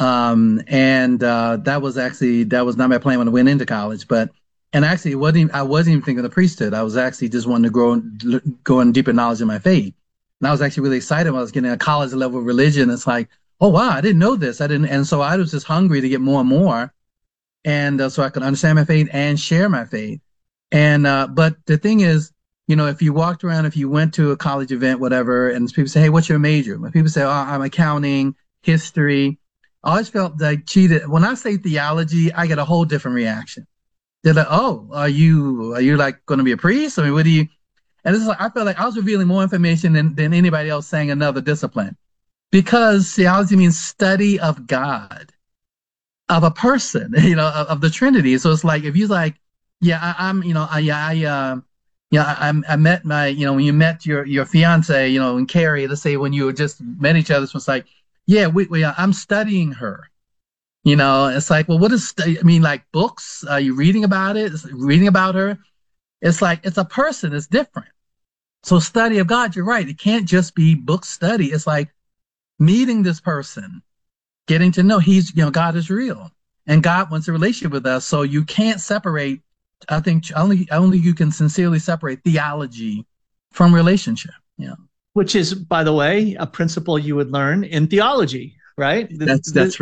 um, and uh, that was actually, that was not my plan when I went into college, but, and actually it wasn't even, I wasn't even thinking of the priesthood. I was actually just wanting to grow, go in deeper knowledge of my faith. And I was actually really excited when I was getting a college level of religion. It's like, oh, wow, I didn't know this. I didn't. And so I was just hungry to get more and more. And uh, so I could understand my faith and share my faith. And, uh, but the thing is, you know, if you walked around, if you went to a college event, whatever, and people say, hey, what's your major? When people say, oh, I'm accounting, history, I always felt like cheated. When I say theology, I get a whole different reaction. They're like, oh, are you, are you like going to be a priest? I mean, what do you, and this is like, I felt like I was revealing more information than, than anybody else saying another discipline, because theology means study of God, of a person, you know, of, of the Trinity. So it's like, if you like, yeah, I, I'm, you know, I, I, uh, yeah, I, I met my, you know, when you met your, your fiance, you know, and Carrie, let's say when you just met each other, it's like, yeah, we, we, I'm studying her. You know, it's like, well, what is, I mean, like books? Are you reading about it? Reading about her? It's like, it's a person. It's different. So study of God, you're right. It can't just be book study. It's like meeting this person, getting to know he's, you know, God is real and God wants a relationship with us. So you can't separate. I think only, only you can sincerely separate theology from relationship. Yeah. You know? Which is, by the way, a principle you would learn in theology, right? That's, that's right.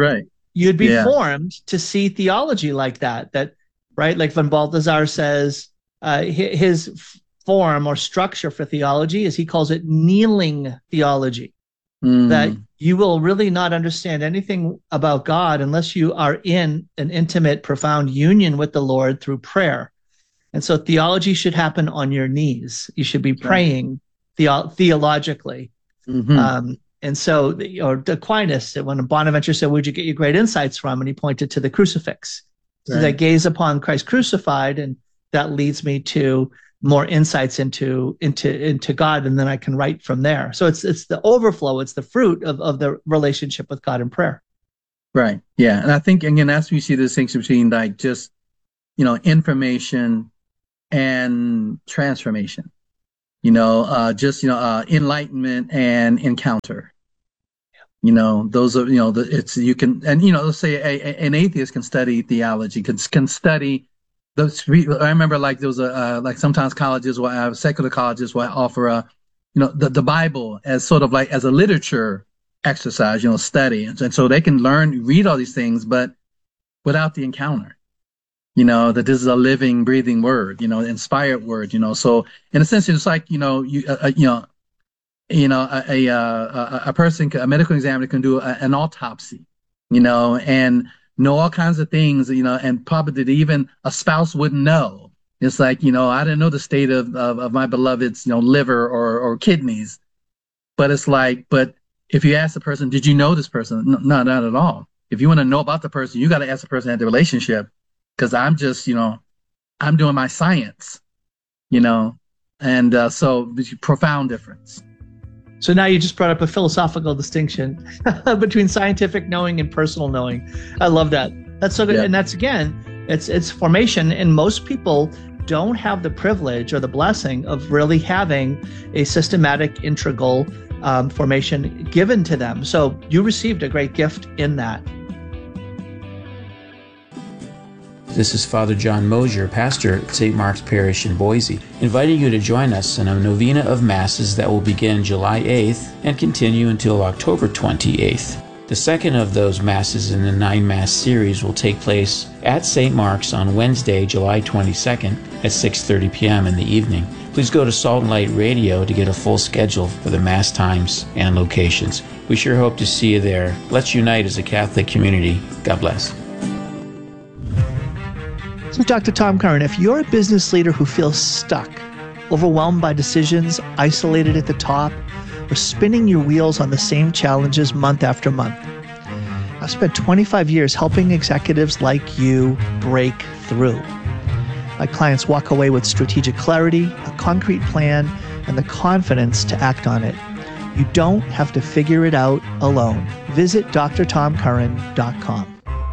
you'd be Yeah. formed to see theology like that. That right, like when Balthazar says uh, hi- his f- form or structure for theology is he calls it kneeling theology. Mm. That you will really not understand anything about God unless you are in an intimate, profound union with the Lord through prayer. And so theology should happen on your knees. You should be praying theo- theologically. Mhm. Um, and so, the- or Aquinas, when Bonaventure said, "Where'd you get your great insights from?" and he pointed to the crucifix. So Right. that gaze upon Christ crucified, and that leads me to more insights into into into God, and then I can write from there. So it's it's the overflow, it's the fruit of, of the relationship with God in prayer. Right. Yeah. And I think, again, that's where you see the distinction between like just, you know, information and transformation, you know, uh, just, you know, uh, enlightenment and encounter. You know, those are, you know, the, it's, you can, and, you know, let's say a, a, an atheist can study theology, can, can study those. I remember like there was a, uh, like sometimes colleges will have, secular colleges will offer a, you know, the, the Bible as sort of like as a literature exercise, you know, study. And so, and so they can learn, read all these things, but without the encounter, you know, that this is a living, breathing word, you know, inspired word, you know. So in a sense, it's like, you know, you, uh, you know, you know, a, a, a, a person, a medical examiner can do a, an autopsy, you know, and know all kinds of things, you know, and probably that even a spouse wouldn't know. It's like, you know, I didn't know the state of, of, of my beloved's, you know, liver or, or kidneys. But it's like, but if you ask the person, did you know this person? No, no, not at all. If you want to know about the person, you got to ask the person that had the relationship, because I'm just, you know, I'm doing my science, you know, and uh, so profound difference. So now you just brought up a philosophical distinction between scientific knowing and personal knowing. I love that. That's so good. Yeah. And that's, again, it's it's formation. And most people don't have the privilege or the blessing of really having a systematic, integral um, formation given to them. So you received a great gift in that. This is Father John Mosier, pastor at Saint Mark's Parish in Boise, inviting you to join us in a novena of Masses that will begin July eighth and continue until October twenty-eighth. The second of those Masses in the nine-Mass series will take place at Saint Mark's on Wednesday, July twenty-second at six thirty p.m. in the evening. Please go to Salt and Light Radio to get a full schedule for the Mass times and locations. We sure hope to see you there. Let's unite as a Catholic community. God bless. So Doctor Tom Curran, if you're a business leader who feels stuck, overwhelmed by decisions, isolated at the top, or spinning your wheels on the same challenges month after month, I've spent twenty-five years helping executives like you break through. My clients walk away with strategic clarity, a concrete plan, and the confidence to act on it. You don't have to figure it out alone. Visit d r tom curran dot com.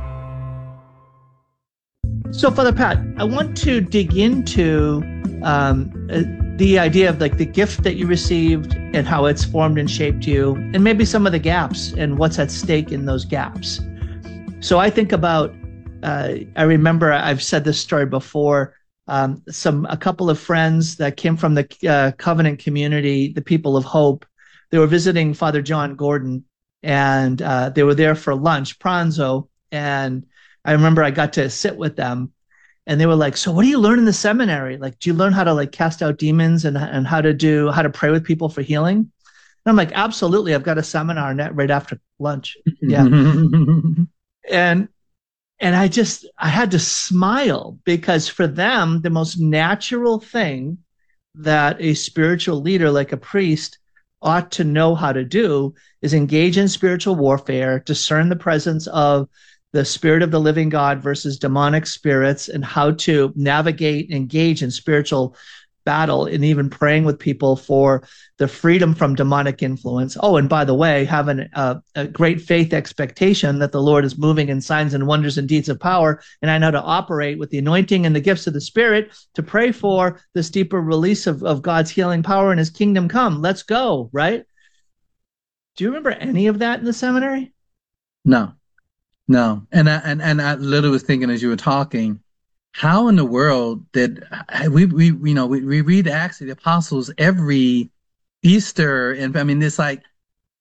So, Father Pat, I want to dig into um, uh, the idea of like the gift that you received and how it's formed and shaped you, and maybe some of the gaps and what's at stake in those gaps. So I think about, uh, I remember I've said this story before, um, some a couple of friends that came from the uh, Covenant community, the People of Hope, they were visiting Father John Gordon, and uh, they were there for lunch, pranzo, and I remember I got to sit with them, and they were like, "So what do you learn in the seminary? Like, do you learn how to like cast out demons and and how to do how to pray with people for healing?" And I'm like, "Absolutely. I've got a seminar net right after lunch." Yeah. and and I just I had to smile, because for them, the most natural thing that a spiritual leader like a priest ought to know how to do is engage in spiritual warfare, discern the presence of the spirit of the living God versus demonic spirits, and how to navigate, engage in spiritual battle, and even praying with people for the freedom from demonic influence. Oh, and by the way, having a, a great faith expectation that the Lord is moving in signs and wonders and deeds of power, and I know to operate with the anointing and the gifts of the Spirit to pray for this deeper release of, of God's healing power and his kingdom come. Let's go, right? Do you remember any of that in the seminary? No. No, and I, and and I literally was thinking as you were talking, how in the world did we we you know we, we read Acts of the Apostles every Easter, and I mean it's like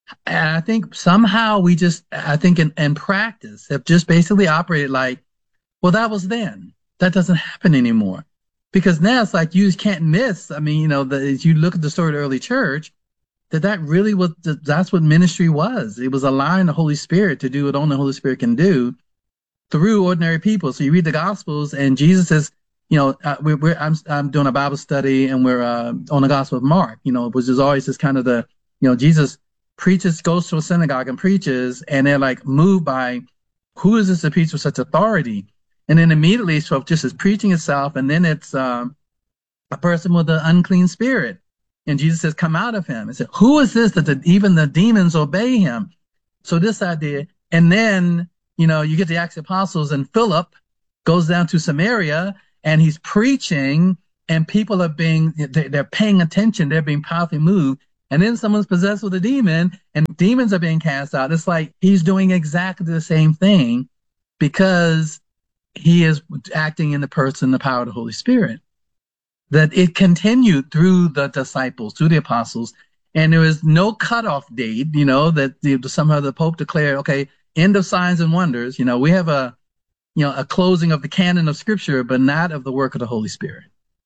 And I think somehow we just, I think in, in practice, have just basically operated like, well, that was then. That doesn't happen anymore. Because now it's like you can't miss. I mean, you know, the, as you look at the story of the early church, that that really was, that's what ministry was. It was allowing the Holy Spirit to do what only the Holy Spirit can do through ordinary people. So you read the Gospels, and Jesus says, you know, uh, we're, we're I'm I'm doing a Bible study, and we're uh, on the Gospel of Mark, you know, which is always just kind of the, you know, Jesus preaches, goes to a synagogue and preaches, and they're like moved by, who is this to preach with such authority? And then immediately, so just as preaching itself, and then it's um, a person with an unclean spirit, and Jesus says, "Come out of him." And said, "Who is this that the, even the demons obey him?" So this idea, and then you know, you get the Acts of the Apostles, and Philip goes down to Samaria, and he's preaching, and people are being, they're paying attention, they're being powerfully moved, and then someone's possessed with a demon, and demons are being cast out. It's like he's doing exactly the same thing because he is acting in the person, the power of the Holy Spirit. That it continued through the disciples, through the apostles, and there was no cutoff date, you know, that the, somehow the Pope declared, okay, end of signs and wonders. You know, we have a, you know, a closing of the canon of Scripture, but not of the work of the Holy Spirit.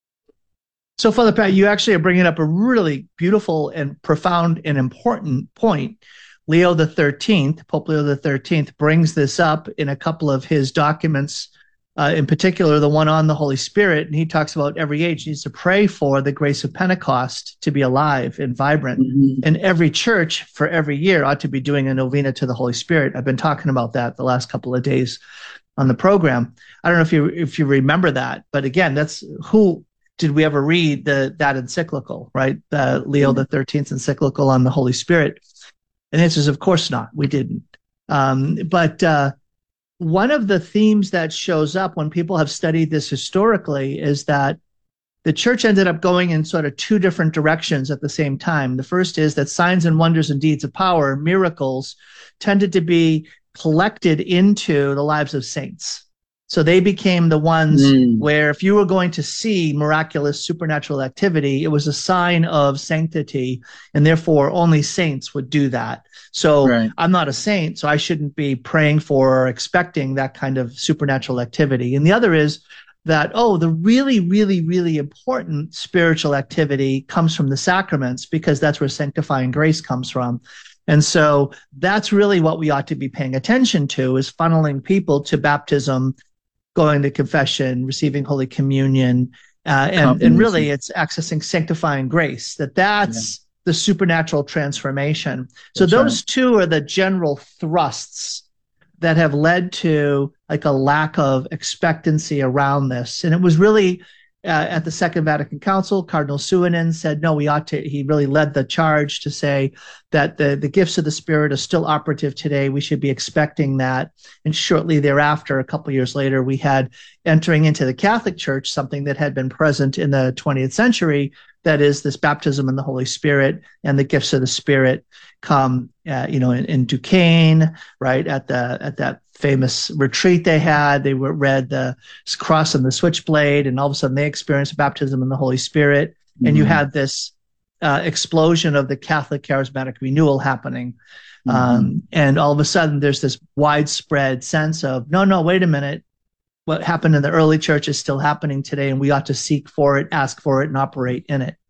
So, Father Pat, you actually are bringing up a really beautiful and profound and important point. Leo the thirteenth, Pope Leo the thirteenth, brings this up in a couple of his documents, uh, in particular, the one on the Holy Spirit. And he talks about every age needs to pray for the grace of Pentecost to be alive and vibrant. Mm-hmm. And every church for every year ought to be doing a novena to the Holy Spirit. I've been talking about that the last couple of days on the program. I don't know if you if you remember that, but again, that's who did we ever read the that encyclical, right? The Leo the thirteenth encyclical on the Holy Spirit. And the answer is, of course not. We didn't. Um, but uh, one of the themes that shows up when people have studied this historically is that the church ended up going in sort of two different directions at the same time. The first is that signs and wonders and deeds of power, miracles, tended to be collected into the lives of saints. So they became the ones mm. where if you were going to see miraculous supernatural activity, it was a sign of sanctity, and therefore only saints would do that. So right. I'm not a saint, so I shouldn't be praying for or expecting that kind of supernatural activity. And the other is that, oh, the really, really, really important spiritual activity comes from the sacraments, because that's where sanctifying grace comes from. And so that's really what we ought to be paying attention to, is funneling people to baptism, going to confession, receiving Holy Communion, uh, and, and really it's accessing sanctifying grace, that that's yeah. the supernatural transformation. So that's those right. two are the general thrusts that have led to like a lack of expectancy around this. And it was really uh, at the Second Vatican Council, Cardinal Suinin said, no, we ought to, he really led the charge to say that the, the gifts of the Spirit are still operative today. We should be expecting that. And shortly thereafter, a couple years later, we had entering into the Catholic Church, something that had been present in the twentieth century, that is this baptism in the Holy Spirit, and the gifts of the Spirit come, uh, you know, in, in Duquesne, right, at the at that famous retreat they had. They were read the cross and the switchblade, and all of a sudden they experienced baptism in the Holy Spirit. Mm-hmm. And you had this uh, explosion of the Catholic charismatic renewal happening. Mm-hmm. Um, and all of a sudden there's this widespread sense of, no, no, wait a minute. What happened in the early church is still happening today, and we ought to seek for it, ask for it, and operate in it.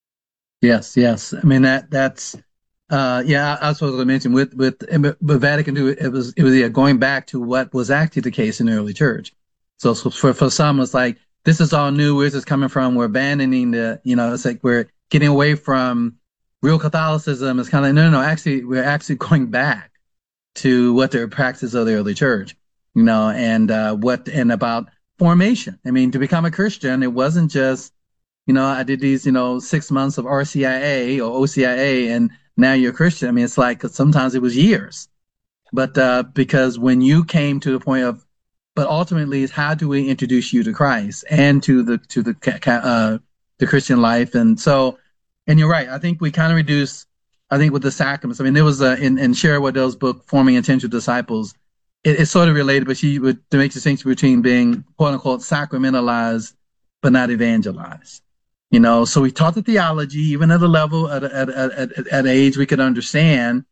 Yes, yes. I mean, that that's, uh, yeah, I was supposed to mention with, with, with Vatican two, it was, it was yeah, going back to what was actually the case in the early church. So, so for, for some, it's like, this is all new. Where's this coming from? We're abandoning the, you know, it's like we're getting away from real Catholicism. It's kind of like, no, no, no, actually, we're actually going back to what the practice of the early church, you know, and, uh, what, and about formation. I mean, to become a Christian, it wasn't just, you know, I did these, you know, six months of R C I A or O C I A, and now you're a Christian. I mean, it's like, cause sometimes it was years, but, uh, because when you came to the point of, but ultimately is how do we introduce you to Christ and to the, to the, uh, the Christian life. And so, and you're right. I think we kind of reduce, I think with the sacraments, I mean, there was a, in, in Sherry Waddell's book, Forming Intentional Disciples, it, it's sort of related, but she would make the distinction between being quote unquote sacramentalized, but not evangelized. You know, so we taught the theology, even at a level, at at at at, at age we could understand.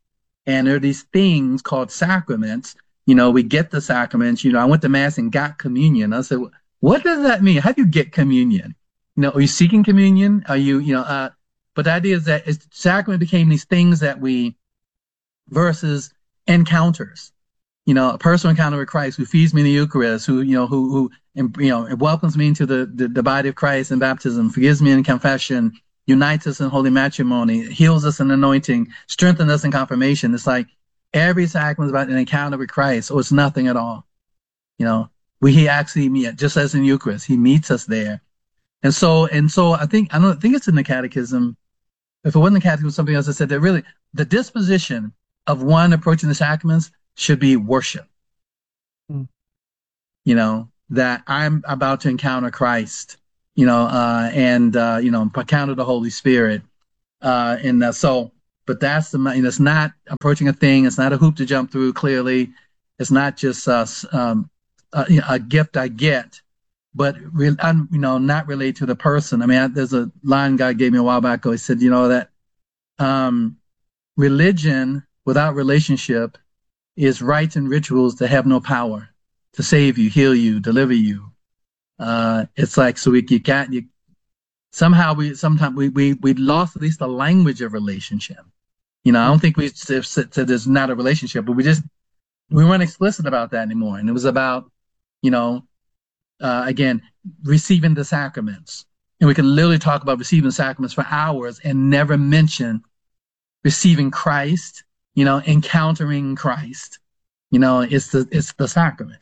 And there are these things called sacraments. You know, we get the sacraments. You know, I went to Mass and got communion. I said, what does that mean? How do you get communion? You know, are you seeking communion? Are you, you know, uh, but the idea is that it's, sacrament became these things that we, versus encounters. You know, a personal encounter with Christ who feeds me in the Eucharist, who, you know, who, who, you know, welcomes me into the, the, the body of Christ in baptism, forgives me in confession, unites us in holy matrimony, heals us in anointing, strengthens us in confirmation. It's like every sacrament is about an encounter with Christ, or it's nothing at all. You know, we he actually meet, just as in Eucharist, he meets us there. And so, and so I think, I don't think it's in the Catechism. If it wasn't the Catechism, something else that said that really the disposition of one approaching the sacraments should be worship. Mm. You know, that I'm about to encounter Christ, you know, uh, and, uh, you know, encounter the Holy Spirit. Uh, and uh, so, but that's the, you know, it's not approaching a thing. It's not a hoop to jump through, clearly. It's not just uh, um, a, you know, a gift I get, but, re- I'm, you know, not related to the person. I mean, I, there's a line God gave me a while back ago. He said, you know, that um, religion without relationship is rites and rituals that have no power to save you, heal you, deliver you. Uh, it's like, so we you got you. Somehow we sometimes we we we lost at least the language of relationship. You know, I don't think we said, said there's not a relationship, but we just we weren't explicit about that anymore. And it was about, you know, uh, again, receiving the sacraments. And we can literally talk about receiving the sacraments for hours and never mention receiving Christ. You know, encountering Christ, you know, it's the it's the sacrament.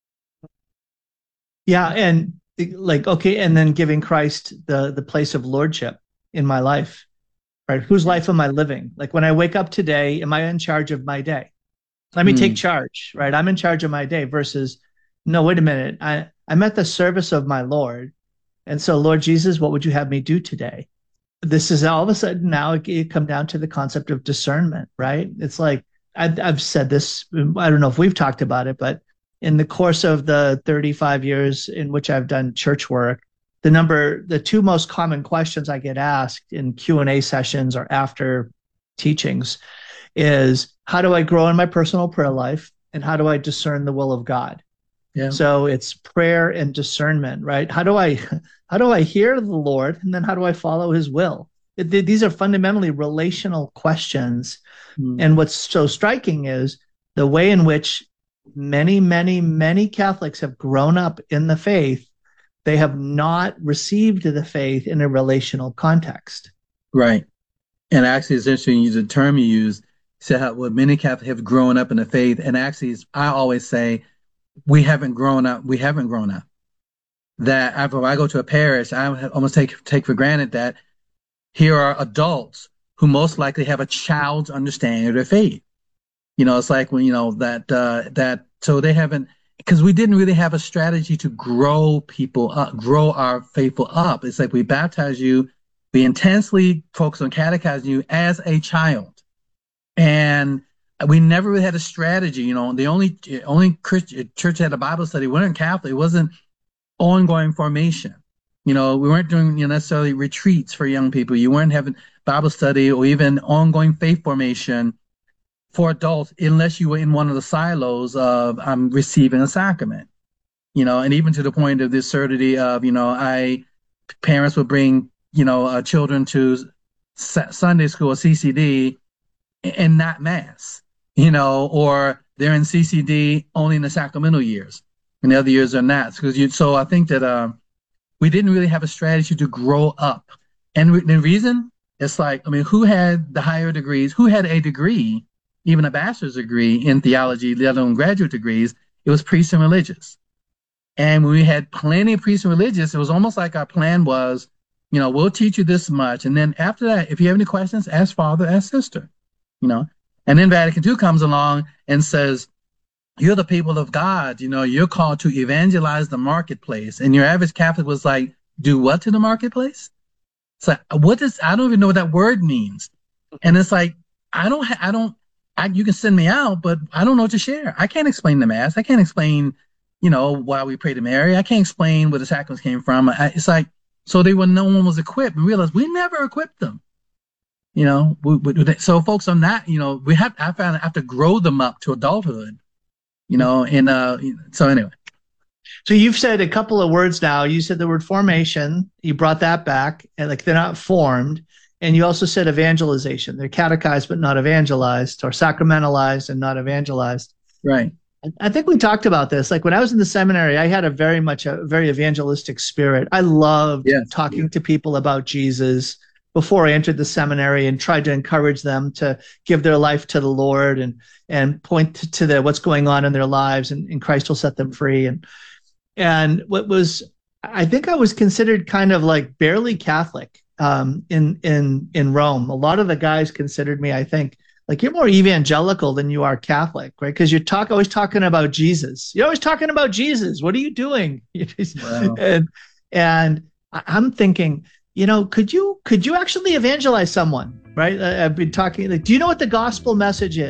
Yeah, and like, okay, and then giving Christ the the place of lordship in my life, right? Whose life am I living? Like when I wake up today, am I in charge of my day? Let me mm. take charge, right? I'm in charge of my day versus, no, wait a minute, I, I'm at the service of my Lord. And so, Lord Jesus, what would you have me do today? This is all of a sudden now it, it come down to the concept of discernment, right? It's like, I've, I've said this, I don't know if we've talked about it, but in the course of the thirty-five years in which I've done church work, the number, the two most common questions I get asked in Q and A sessions or after teachings is, how do I grow in my personal prayer life? And how do I discern the will of God? Yeah. So it's prayer and discernment, right? How do I, how do I hear the Lord? And then how do I follow his will? It, these are fundamentally relational questions. Mm. And what's so striking is the way in which many, many, many Catholics have grown up in the faith. They have not received the faith in a relational context. Right. And actually, it's interesting, you the term you use, said how well, many Catholics have grown up in the faith. And actually, I always say, we haven't grown up. We haven't grown up. That after I go to a parish, I almost take take for granted that here are adults who most likely have a child's understanding of their faith. You know, it's like when, you know, that, uh, that, so they haven't, because we didn't really have a strategy to grow people up, grow our faithful up. It's like we baptize you, we intensely focus on catechizing you as a child. And we never really had a strategy. You know, the only only Christian church had a Bible study. We weren't Catholic. It wasn't ongoing formation. You know, we weren't doing, you know, necessarily retreats for young people. You weren't having Bible study or even ongoing faith formation for adults unless you were in one of the silos of I'm um, receiving a sacrament. You know, and even to the point of the absurdity of, you know, I parents would bring, you know, uh, children to S- Sunday school or C C D and not Mass. You know, or they're in C C D only in the sacramental years, and the other years are not. Because you, so I think that uh, we didn't really have a strategy to grow up. And re- the reason, it's like, I mean, who had the higher degrees? Who had a degree, even a bachelor's degree in theology, let alone graduate degrees? It was priests and religious. And when we had plenty of priests and religious, it was almost like our plan was, you know, we'll teach you this much. And then after that, if you have any questions, ask father, ask sister, you know. And then Vatican Two comes along and says, you're the people of God. You know, you're called to evangelize the marketplace. And your average Catholic was like, do what to the marketplace? It's like, what does, I don't even know what that word means. And it's like, I don't, ha- I don't, I, you can send me out, but I don't know what to share. I can't explain the Mass. I can't explain, you know, why we pray to Mary. I can't explain where the sacraments came from. I, it's like, so they were, no one was equipped. And realized we never equipped them. You know, we, we, so folks on that, you know, we have I found I have to grow them up to adulthood. You know, and uh, so anyway. So you've said a couple of words now. You said the word formation. You brought that back, and like they're not formed. And you also said evangelization. They're catechized but not evangelized, or sacramentalized and not evangelized. Right. I think we talked about this. Like when I was in the seminary, I had a very much a very evangelistic spirit. I loved yes. talking to people about Jesus before I entered the seminary and tried to encourage them to give their life to the Lord and and point to, to the, what's going on in their lives, and, and Christ will set them free. And and what was, I think I was considered kind of like barely Catholic um, in in in Rome. A lot of the guys considered me, I think, like, you're more evangelical than you are Catholic, right? Because you're talk always talking about Jesus. You're always talking about Jesus. What are you doing? Wow. and and I'm thinking, you know, could you could you actually evangelize someone, right? I've been talking, like, do you know what the gospel message is?